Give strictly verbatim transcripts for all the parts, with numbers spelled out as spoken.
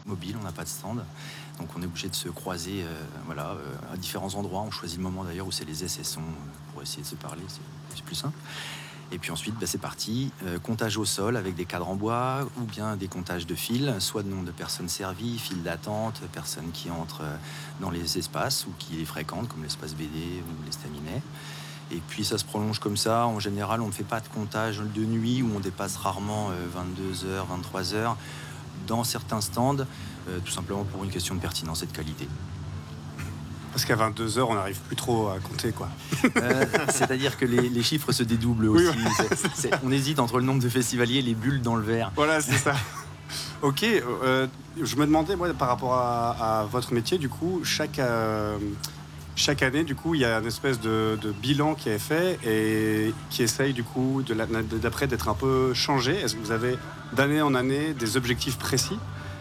mobile, on n'a pas de stand. Donc on est obligé de se croiser euh, voilà, euh, à différents endroits. On choisit le moment d'ailleurs où c'est les essais sont pour essayer de se parler, c'est, c'est plus simple. Et puis ensuite, bah, c'est parti. Euh, comptage au sol avec des cadres en bois ou bien des comptages de fils, soit de nombre de personnes servies, file d'attente, personnes qui entrent dans les espaces ou qui les fréquentent, comme l'espace B D ou l'estaminet. Et puis ça se prolonge comme ça. En général, on ne fait pas de comptage de nuit où on dépasse rarement euh, vingt-deux heures, vingt-trois heures dans certains stands, euh, tout simplement pour une question de pertinence et de qualité. Parce qu'à vingt-deux heures, on n'arrive plus trop à compter, quoi. Euh, c'est-à-dire que les, les chiffres se dédoublent aussi. Oui, ouais. c'est, c'est, on hésite entre le nombre de festivaliers et les bulles dans le verre. Voilà, c'est ça. Ok, euh, je me demandais, moi, par rapport à, à votre métier, du coup, chaque, euh, chaque année, du coup, il y a une espèce de, de bilan qui est fait et qui essaye, du coup, de la, d'après d'être un peu changé. Est-ce que vous avez, d'année en année, des objectifs précis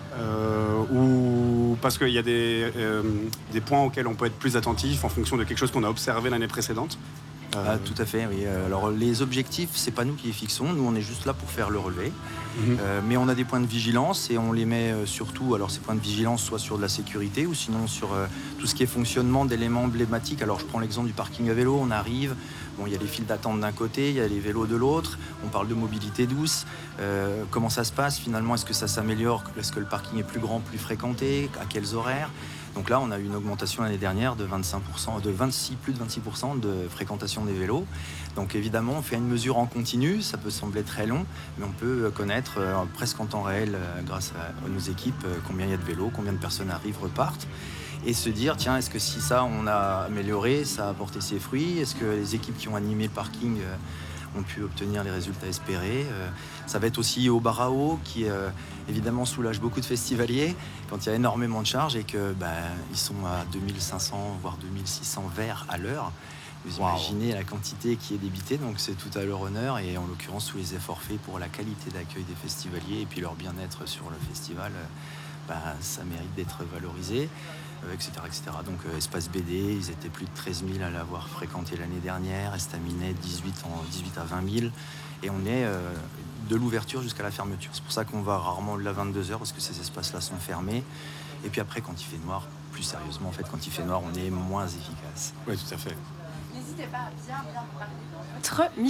euh, ou parce qu'il y a des, euh, des points auxquels on peut être plus attentif en fonction de quelque chose qu'on a observé l'année précédente? Euh... Ah, tout à fait, oui. Alors les objectifs, c'est pas nous qui les fixons, nous on est juste là pour faire le relevé. Mmh. Euh, mais on a des points de vigilance et on les met euh, surtout, alors ces points de vigilance soit sur de la sécurité ou sinon sur euh, tout ce qui est fonctionnement d'éléments emblématiques. Alors je prends l'exemple du parking à vélo, on arrive, bon, il y a les files d'attente d'un côté, il y a les vélos de l'autre, on parle de mobilité douce, euh, comment ça se passe finalement, est-ce que ça s'améliore, est-ce que le parking est plus grand, plus fréquenté, à quels horaires? Donc là, on a eu une augmentation l'année dernière de vingt-cinq pour cent, de vingt-six, plus de vingt-six pour cent de fréquentation des vélos. Donc évidemment, on fait une mesure en continu, ça peut sembler très long, mais on peut connaître euh, presque en temps réel, euh, grâce à, à nos équipes, euh, combien il y a de vélos, combien de personnes arrivent, repartent, et se dire, tiens, est-ce que si ça, on a amélioré, ça a apporté ses fruits? Est-ce que les équipes qui ont animé le parking euh, ont pu obtenir les résultats espérés? euh, Ça va être aussi au bar à eau qui, euh, évidemment, soulage beaucoup de festivaliers quand il y a énormément de charges et que bah, ils sont à deux mille cinq cents, voire deux mille six cents verres à l'heure. Vous wow. Imaginez la quantité qui est débitée, donc c'est tout à leur honneur et en l'occurrence tous les efforts faits pour la qualité d'accueil des festivaliers et puis leur bien-être sur le festival, bah, ça mérite d'être valorisé, euh, et cetera, et cetera. Donc euh, Espace B D, ils étaient plus de treize mille à l'avoir fréquenté l'année dernière, Estaminet dix-huit, en, dix-huit à vingt mille, et on est euh, de l'ouverture jusqu'à la fermeture. C'est pour ça qu'on va rarement au-delà de vingt-deux heures parce que ces espaces-là sont fermés. Et puis après, quand il fait noir, plus sérieusement, en fait, quand il fait noir, on est moins efficace. Oui, tout à fait. N'hésitez pas à bien, bien parler dans votre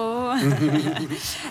micro.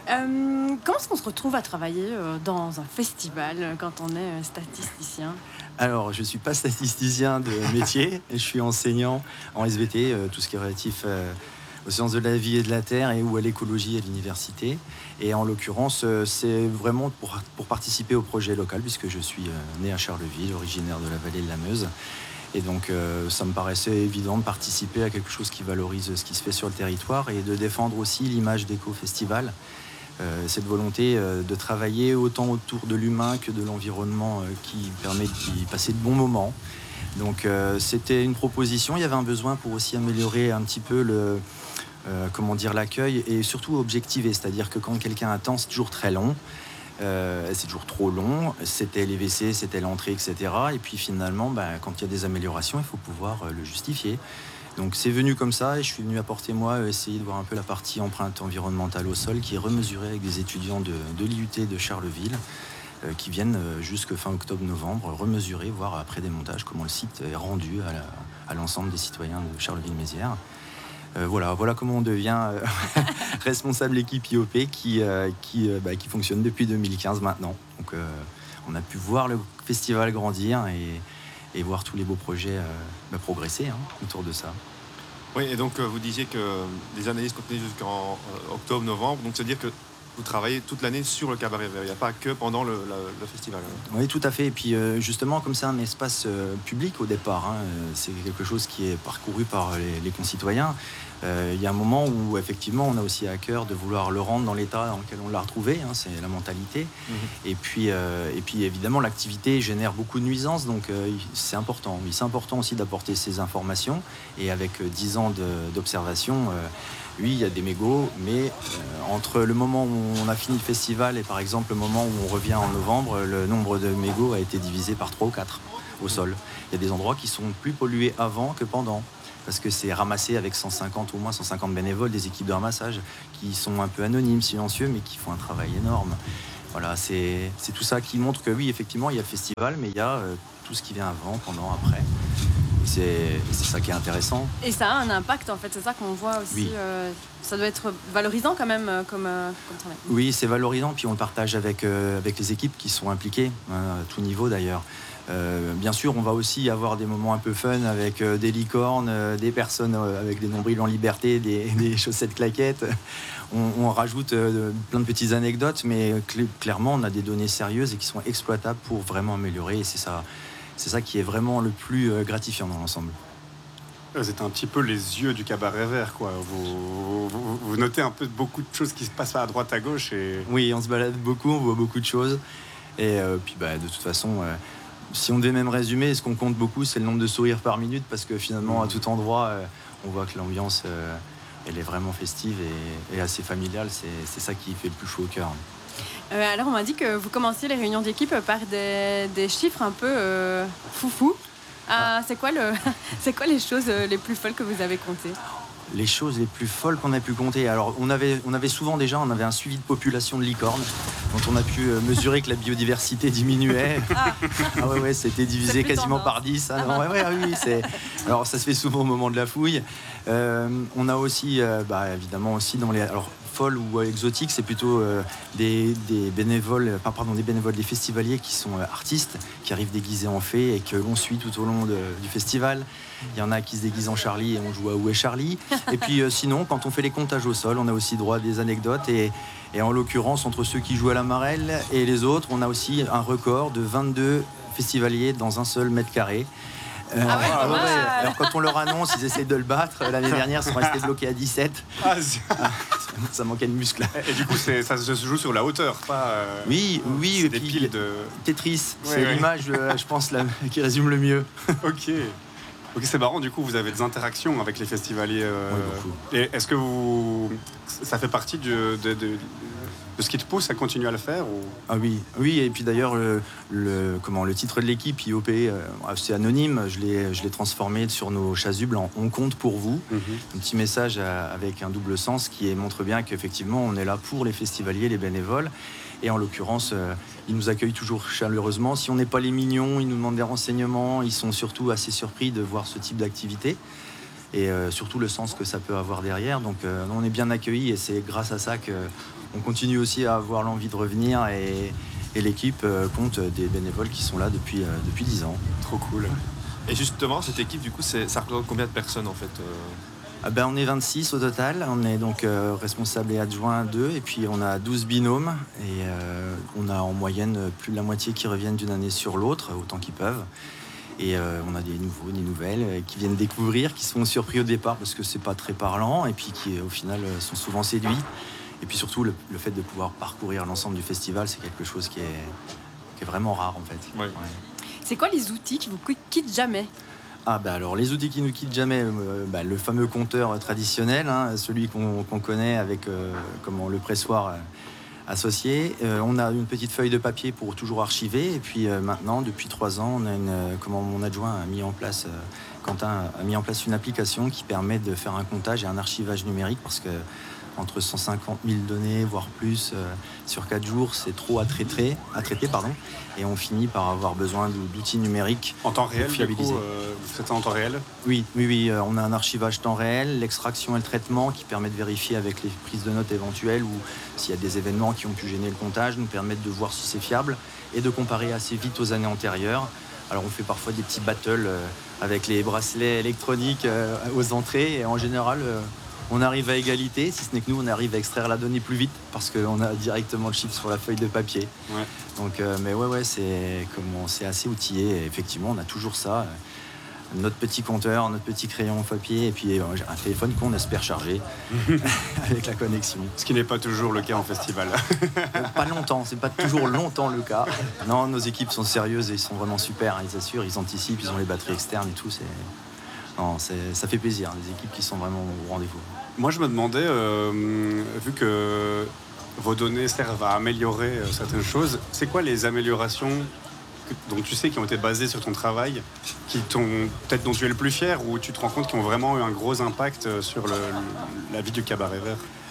euh, comment est-ce qu'on se retrouve à travailler dans un festival quand on est statisticien? Alors, je ne suis pas statisticien de métier, je suis enseignant en S V T, euh, tout ce qui est relatif euh, aux sciences de la vie et de la terre et ou à l'écologie à l'université. Et en l'occurrence, euh, c'est vraiment pour, pour participer au projet local, puisque je suis euh, né à Charleville, originaire de la vallée de la Meuse. Et donc, euh, ça me paraissait évident de participer à quelque chose qui valorise ce qui se fait sur le territoire et de défendre aussi l'image d'éco-festival. Euh, cette volonté euh, de travailler autant autour de l'humain que de l'environnement euh, qui permet d'y passer de bons moments. Donc, euh, c'était une proposition. Il y avait un besoin pour aussi améliorer un petit peu le, euh, comment dire, l'accueil et surtout objectiver. C'est-à-dire que quand quelqu'un attend, c'est toujours très long. Euh, c'est toujours trop long, c'était les W C, c'était l'entrée, et cetera. Et puis finalement, bah, quand il y a des améliorations, il faut pouvoir euh, le justifier. Donc c'est venu comme ça et je suis venu apporter moi euh, essayer de voir un peu la partie empreinte environnementale au sol qui est remesurée avec des étudiants de, de l'I U T de Charleville euh, qui viennent euh, jusque fin octobre-novembre remesurer, voir après des montages comment le site est rendu à, la, à l'ensemble des citoyens de Charleville-Mézières. Euh, voilà, voilà comment on devient euh, responsable équipe I O P qui, euh, qui, euh, bah, qui fonctionne depuis deux mille quinze maintenant. Donc euh, on a pu voir le festival grandir et, et voir tous les beaux projets euh, bah, progresser hein, autour de ça. Oui, et donc euh, vous disiez que les analyses continuent jusqu'en euh, octobre-novembre, donc c'est-à-dire que vous travaillez toute l'année sur le cabaret vert, il n'y a pas que pendant le, la, le festival. Oui, tout à fait. Et puis euh, justement, comme c'est un espace euh, public au départ, hein, c'est quelque chose qui est parcouru par les, les concitoyens. Euh, il y a un moment où effectivement, on a aussi à cœur de vouloir le rendre dans l'état dans lequel on l'a retrouvé. Hein, c'est la mentalité. Mmh. Et puis, euh, et puis évidemment, l'activité génère beaucoup de nuisances, donc euh, c'est important. Oui, c'est important aussi d'apporter ces informations. Et avec euh, dix ans de, d'observation. Euh, Oui, il y a des mégots, mais euh, entre le moment où on a fini le festival et par exemple le moment où on revient en novembre, le nombre de mégots a été divisé par trois ou quatre au sol. Il y a des endroits qui sont plus pollués avant que pendant, parce que c'est ramassé avec cent cinquante, au moins cent cinquante bénévoles, des équipes de ramassage qui sont un peu anonymes, silencieux, mais qui font un travail énorme. Voilà, c'est, c'est tout ça qui montre que oui, effectivement, il y a le festival, mais il y a euh, tout ce qui vient avant, pendant, après. Et c'est, c'est ça qui est intéressant. Et ça a un impact, en fait, c'est ça qu'on voit aussi. Oui. Euh, ça doit être valorisant quand même euh, comme, euh, comme travail. Oui, c'est valorisant, puis on le partage avec, euh, avec les équipes qui sont impliquées, hein, à tout niveau d'ailleurs. Euh, bien sûr, on va aussi avoir des moments un peu fun avec euh, des licornes, euh, des personnes euh, avec des nombrils en liberté, des, des chaussettes claquettes. On, on rajoute euh, plein de petites anecdotes, mais cl- clairement, on a des données sérieuses et qui sont exploitables pour vraiment améliorer. Et c'est ça, c'est ça qui est vraiment le plus euh, gratifiant dans l'ensemble. Vous êtes un petit peu les yeux du cabaret vert, quoi. Vous, vous, vous notez un peu beaucoup de choses qui se passent à droite, à gauche. Et... Oui, on se balade beaucoup, on voit beaucoup de choses. Et euh, puis, bah, de toute façon... Euh, Si on devait même résumer, ce qu'on compte beaucoup, c'est le nombre de sourires par minute, parce que finalement, à tout endroit, euh, on voit que l'ambiance, euh, elle est vraiment festive et, et assez familiale. C'est, c'est ça qui fait le plus chaud au cœur. Euh, alors, on m'a dit que vous commenciez les réunions d'équipe par des, des chiffres un peu euh, foufou. Ah, c'est quoi le, c'est quoi les choses les plus folles que vous avez comptées? Les choses les plus folles qu'on a pu compter. Alors, on avait, on avait souvent déjà, on avait un suivi de population de licornes, dont on a pu euh, mesurer que la biodiversité diminuait. Ah, Ah ouais, ouais, c'était divisé C'est plus quasiment tendance. par dix. Ah non, ouais, ouais, ah oui, c'est... Alors, ça se fait souvent au moment de la fouille. Euh, on a aussi, euh, bah, évidemment, aussi dans les... Alors, folles ou euh, exotiques, c'est plutôt euh, des, des bénévoles, euh, pardon, des bénévoles, des festivaliers qui sont euh, artistes, qui arrivent déguisés en fées et que l'on suit tout au long de- du festival. Il y en a qui se déguisent en Charlie et on joue à Où est Charlie. Et puis euh, sinon, quand on fait les comptages au sol, on a aussi droit à des anecdotes. Et, et en l'occurrence, entre ceux qui jouent à la marelle et les autres, on a aussi un record de vingt-deux festivaliers dans un seul mètre carré. Euh, Ah ouais, pas mal. Alors quand on leur annonce, ils essayent de le battre. L'année dernière, ils sont restés bloqués à dix-sept. Ah, c'est- Ça manquait de muscles. et du coup, c'est, ça se joue sur la hauteur, pas... euh, Oui, oui. c'est Et des puis, piles de... Tetris, Ouais, c'est ouais. l'image, euh, je pense, la- qui résume le mieux. Ok. Ok, c'est marrant, du coup, vous avez des interactions avec les festivaliers. euh, Oui, beaucoup. Et est-ce que vous... Ça fait partie de, de, de, de ce qui te pousse à continuer à le faire ou... Ah oui, oui, et puis d'ailleurs, le, le- comment, le titre de l'équipe, I O P, euh, c'est anonyme, je l'ai, je l'ai transformé sur nos chasubles en « On compte pour vous ». Un petit message à- avec un double sens qui est- montre bien qu'effectivement, on est là pour les festivaliers, les bénévoles. Et en l'occurrence, euh, ils nous accueillent toujours chaleureusement. Si on n'est pas les mignons, ils nous demandent des renseignements. Ils sont surtout assez surpris de voir ce type d'activité. Et euh, surtout le sens que ça peut avoir derrière. Donc euh, on est bien accueillis et c'est grâce à ça qu'on continue aussi à avoir l'envie de revenir. Et, et l'équipe euh, compte des bénévoles qui sont là depuis, euh, depuis dix ans. Trop cool. Et justement, cette équipe, du coup, c'est, ça représente combien de personnes en fait euh Ah ben, on est vingt-six au total, on est donc euh, responsable et adjoint deux, et puis on a douze binômes, et euh, on a en moyenne plus de la moitié qui reviennent d'une année sur l'autre, autant qu'ils peuvent. Et euh, on a des nouveaux, des nouvelles euh, qui viennent découvrir, qui sont surpris au départ parce que c'est pas très parlant, et puis qui au final euh, sont souvent séduits. Et puis surtout, le, le fait de pouvoir parcourir l'ensemble du festival, c'est quelque chose qui est, qui est vraiment rare en fait. Ouais. c'est quoi les outils qui vous quittent jamais? Ah bah alors les outils qui nous quittent jamais, euh, bah, le fameux compteur traditionnel, hein, celui qu'on qu'on connaît avec euh, comment, le pressoir euh, associé. Euh, on a une petite feuille de papier pour toujours archiver. Et puis euh, maintenant, depuis trois ans, on a une, euh, comment mon adjoint a mis en place, euh, Quentin a mis en place une application qui permet de faire un comptage et un archivage numérique parce que entre cent cinquante mille données, voire plus, euh, sur quatre jours, c'est trop à traiter, à traiter pardon, et on finit par avoir besoin d'outils numériques. En temps réel, du Fiabilisé. coup, euh, vous faites ça en temps réel? Oui, oui, oui, euh, on a un archivage temps réel, l'extraction et le traitement qui permet de vérifier avec les prises de notes éventuelles ou s'il y a des événements qui ont pu gêner le comptage, nous permettent de voir si c'est fiable et de comparer assez vite aux années antérieures. Alors on fait parfois des petits battles euh, avec les bracelets électroniques euh, aux entrées et en général euh, on arrive à égalité, si ce n'est que nous on arrive à extraire la donnée plus vite parce qu'on a directement le chiffre sur la feuille de papier. Ouais. Donc, euh, mais ouais, ouais, c'est comment, c'est assez outillé. Et effectivement, on a toujours ça. euh, Notre petit compteur, notre petit crayon papier, et puis euh, un téléphone qu'on espère charger avec la connexion. Ce qui n'est pas toujours le cas en festival. Euh, Pas longtemps, c'est pas toujours longtemps le cas. Non, nos équipes sont sérieuses et ils sont vraiment super. hein, Ils assurent, ils anticipent, ils ont les batteries externes et tout. C'est... Non, c'est... ça fait plaisir. Des équipes qui sont vraiment au rendez-vous. Moi, je me demandais, euh, vu que vos données servent à améliorer euh, certaines choses, c'est quoi les améliorations que- dont tu sais qui ont été basées sur ton travail, qui t'ont peut-être dont tu es le plus fier, ou tu te rends compte qui ont vraiment eu un gros impact euh, sur le- la vie du cabaret vert?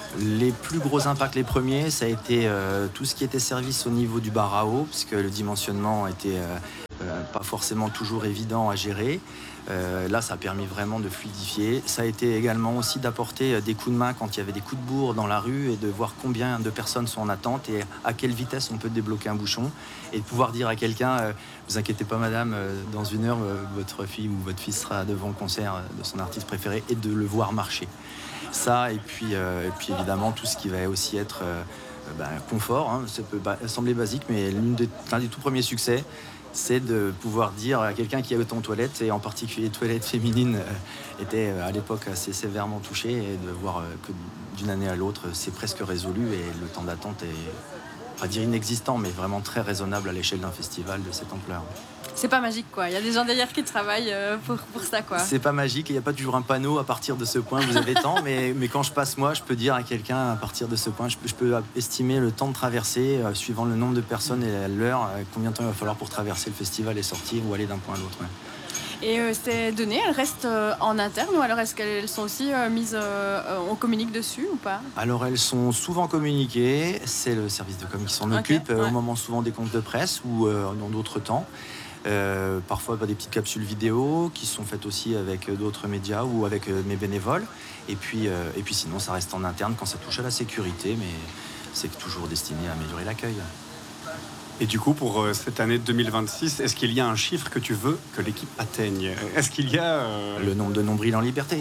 Les plus gros impacts, les premiers, ça a été euh, tout ce qui était service au niveau du bar à eau, puisque le dimensionnement était euh, euh, pas forcément toujours évident à gérer. Euh, là, ça a permis vraiment de fluidifier. Ça a été également aussi d'apporter des coups de main quand il y avait des coups de bourre dans la rue et de voir combien de personnes sont en attente et à quelle vitesse on peut débloquer un bouchon et de pouvoir dire à quelqu'un euh, vous inquiétez pas madame, euh, dans une heure, euh, votre fille ou votre fils sera devant le concert de son artiste préféré et de le voir marcher. Ça, et puis, euh, et puis évidemment tout ce qui va aussi être euh, ben, confort, hein, ça peut ba- sembler basique, mais l'un des, l'un des tout premiers succès, c'est de pouvoir dire à quelqu'un qui est aux toilettes, et en particulier les toilettes féminines euh, étaient euh, à l'époque assez sévèrement touchées, et de voir euh, que d'une année à l'autre, c'est presque résolu, et le temps d'attente est, pas dire inexistant, mais vraiment très raisonnable à l'échelle d'un festival de cette ampleur. C'est pas magique, quoi. Il y a des gens derrière qui travaillent euh, pour, pour ça, quoi. C'est pas magique, il n'y a pas toujours un panneau à partir de ce point, vous avez tant, mais, mais quand je passe moi, je peux dire à quelqu'un à partir de ce point, je peux, je peux estimer le temps de traversée, euh, suivant le nombre de personnes et l'heure, euh, combien de temps il va falloir pour traverser le festival et sortir ou aller d'un point à l'autre. Ouais. Et euh, ces données, elles restent euh, en interne ou alors est-ce qu'elles sont aussi euh, mises, euh, on communique dessus ou pas? Alors elles sont souvent communiquées, c'est le service de com qui s'en Okay, occupe, euh, ouais. au moment souvent des comptes de presse ou euh, dans d'autres temps. Euh, parfois bah, des petites capsules vidéo qui sont faites aussi avec d'autres médias ou avec euh, mes bénévoles. Et puis, euh, et puis sinon, ça reste en interne quand ça touche à la sécurité, mais c'est toujours destiné à améliorer l'accueil. Et du coup, pour euh, cette année deux mille vingt-six, est-ce qu'il y a un chiffre que tu veux que l'équipe atteigne? Est-ce qu'il y a... euh, Le nombre de nombrils en liberté.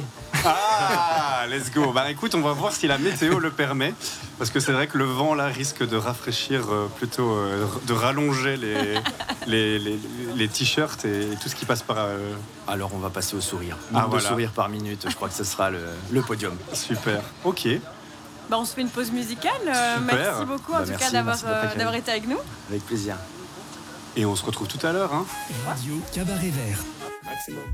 Ah, let's go. Bah écoute, on va voir si la météo le permet, parce que c'est vrai que le vent là risque de rafraîchir, euh, plutôt euh, de rallonger les, les, les, les t-shirts et tout ce qui passe par... euh, Alors on va passer au sourire. Ah, Nombre voilà. de sourires par minute, je crois que ce sera le, le podium. Super. Ok. Bah, on se fait une pause musicale. Euh, Super. merci beaucoup en Bah, tout merci, cas d'avoir, merci de votre euh, accueil. d'avoir été avec nous. Avec plaisir. Et on se retrouve tout à l'heure, hein. Radio Cabaret Vert.